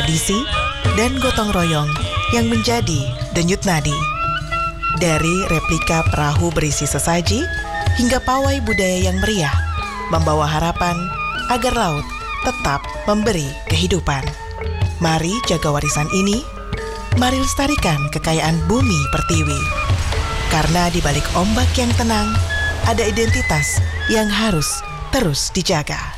tradisi dan gotong royong yang menjadi denyut nadi. Dari replika perahu berisi sesaji hingga pawai budaya yang meriah, membawa harapan agar laut tetap memberi kehidupan. Mari jaga warisan ini, mari lestarikan kekayaan bumi pertiwi. Karena di balik ombak yang tenang, ada identitas yang harus terus dijaga.